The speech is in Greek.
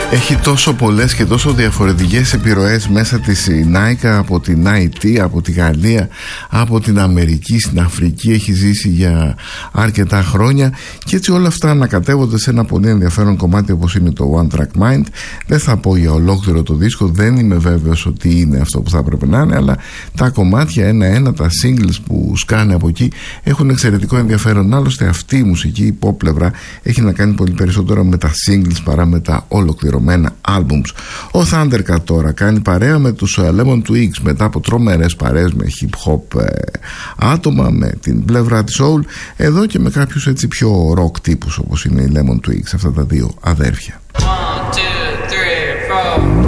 Έχει τόσο πολλές και τόσο διαφορετικές επιρροές μέσα της η Νάικα, από την IT, από τη Γαλλία, από την Αμερική, στην Αφρική έχει ζήσει για αρκετά χρόνια και έτσι όλα αυτά ανακατεύονται σε ένα πολύ ενδιαφέρον κομμάτι όπως είναι το One Track Mind. Δεν θα πω για ολόκληρο το δίσκο, δεν είμαι βέβαιος ότι είναι αυτό που θα έπρεπε να είναι, αλλά τα κομμάτια ένα-ένα, τα singles που σκάνε από εκεί έχουν εξαιρετικό ενδιαφέρον. Άλλωστε αυτή η μουσική, η pop πλευρά, έχει να κάνει πολύ περισσότερο με τα singles παρά με τα ολοκληρωμένα albums. Ο Thundercat τώρα κάνει παρέα με τους Lemon Twigs μετά από τρομερές παρέες με hip hop άτομα, με την πλευρά της soul, εδώ και με κάποιους έτσι πιο rock τύπους όπως είναι οι Lemon Twigs, αυτά τα δύο αδέρφια. 1, 2, 3, 4